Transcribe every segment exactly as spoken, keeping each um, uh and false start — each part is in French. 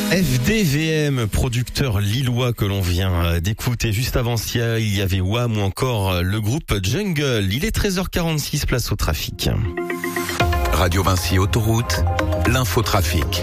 F D V M, producteur lillois que l'on vient d'écouter. Juste avant Sia, il y avait Wham ou encore le groupe Jungle. Il est treize heures quarante-six, place au trafic. Radio Vinci Autoroute, l'infotrafic.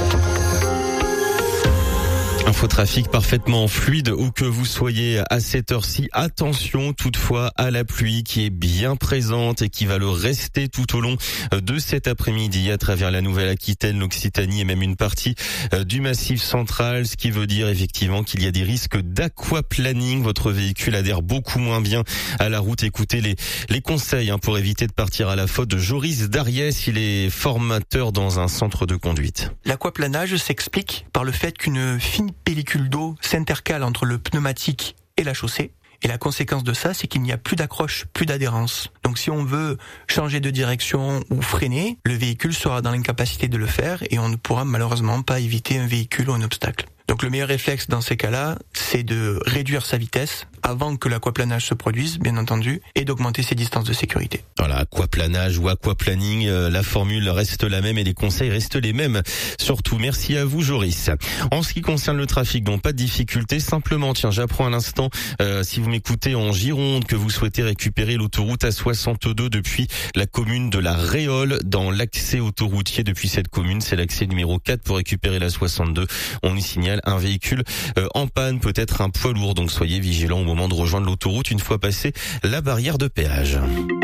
Infotrafic parfaitement fluide où que vous soyez à cette heure-ci. Attention toutefois à la pluie qui est bien présente et qui va le rester tout au long de cet après-midi à travers la Nouvelle-Aquitaine, l'Occitanie et même une partie du Massif central. Ce qui veut dire effectivement qu'il y a des risques d'aquaplaning. Votre véhicule adhère beaucoup moins bien à la route. Écoutez les, les conseils hein, pour éviter de partir à la faute de Joris Dariès. Il est formateur dans un centre de conduite. L'aquaplanage s'explique par le fait qu'une fine pellicule d'eau s'intercale entre le pneumatique et la chaussée. Et la conséquence de ça, c'est qu'il n'y a plus d'accroche, plus d'adhérence. Donc si on veut changer de direction ou freiner, le véhicule sera dans l'incapacité de le faire et on ne pourra malheureusement pas éviter un véhicule ou un obstacle. Donc le meilleur réflexe dans ces cas-là, c'est de réduire sa vitesse avant que l'aquaplanage se produise, bien entendu, et d'augmenter ses distances de sécurité. Voilà, aquaplanage ou aquaplaning, euh, la formule reste la même et les conseils restent les mêmes. Surtout, merci à vous Joris. En ce qui concerne le trafic, donc pas de difficulté, simplement, tiens, j'apprends à l'instant, euh, si vous m'écoutez en Gironde, que vous souhaitez récupérer l'autoroute A soixante-deux depuis la commune de la Réole, dans l'accès autoroutier depuis cette commune, c'est l'accès numéro quatre pour récupérer la soixante-deux. On y signale un véhicule euh, en panne, peut-être un poids lourd, donc soyez vigilants au moment de rejoindre l'autoroute une fois passé la barrière de péage.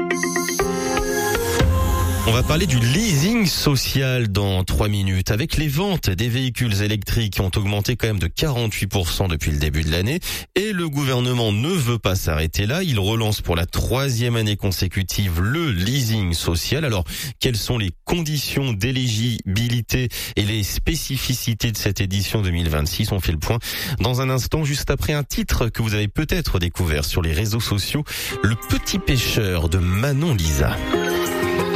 On va parler du leasing social dans trois minutes. Avec les ventes des véhicules électriques qui ont augmenté quand même de quarante-huit pour cent depuis le début de l'année et le gouvernement ne veut pas s'arrêter là. Il relance pour la troisième année consécutive le leasing social. Alors, quelles sont les conditions d'éligibilité et les spécificités de cette édition deux mille vingt-six? On fait le point dans un instant, juste après un titre que vous avez peut-être découvert sur les réseaux sociaux, Le Petit Pêcheur de Manon Lisa.